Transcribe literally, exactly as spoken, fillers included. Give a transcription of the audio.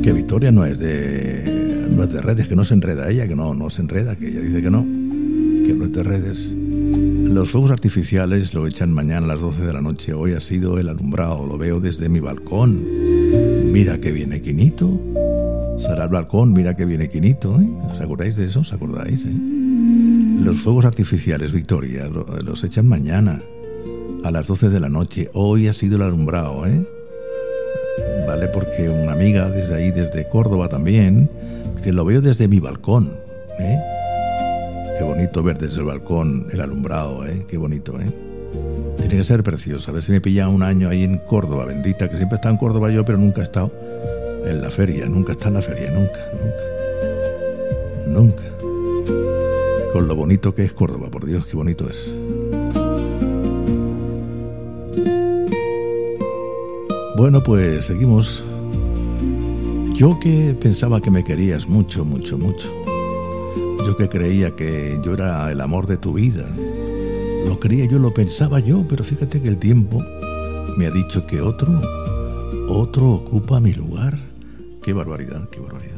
Que Victoria no es de no es de redes, que no se enreda ella, que no, no se enreda, que ella dice que no, que no es de redes. Los fuegos artificiales lo echan mañana a las doce de la noche. Hoy ha sido el alumbrado, lo veo desde mi balcón. Mira que viene Quinito. Sale al balcón, mira que viene Quinito, ¿eh? ¿Os acordáis de eso? ¿Os acordáis? Eh? Los fuegos artificiales, Victoria, los echan mañana a las doce de la noche. Hoy ha sido el alumbrado, ¿eh? Vale, porque una amiga desde ahí, desde Córdoba también, dice, lo veo desde mi balcón, ¿eh? Qué bonito ver desde el balcón el alumbrado, ¿eh? Qué bonito, ¿eh? Tiene que ser precioso. A ver si me pilla un año ahí en Córdoba, bendita, que siempre he estado en Córdoba yo, pero nunca he estado en la feria, nunca he estado en la feria, nunca, nunca, nunca. Con lo bonito que es Córdoba, por Dios, qué bonito es. Bueno, pues seguimos. Yo que pensaba que me querías mucho, mucho, mucho. Yo que creía que yo era el amor de tu vida. Lo creía yo, lo pensaba yo, pero fíjate que el tiempo me ha dicho que otro, otro ocupa mi lugar. Qué barbaridad, qué barbaridad.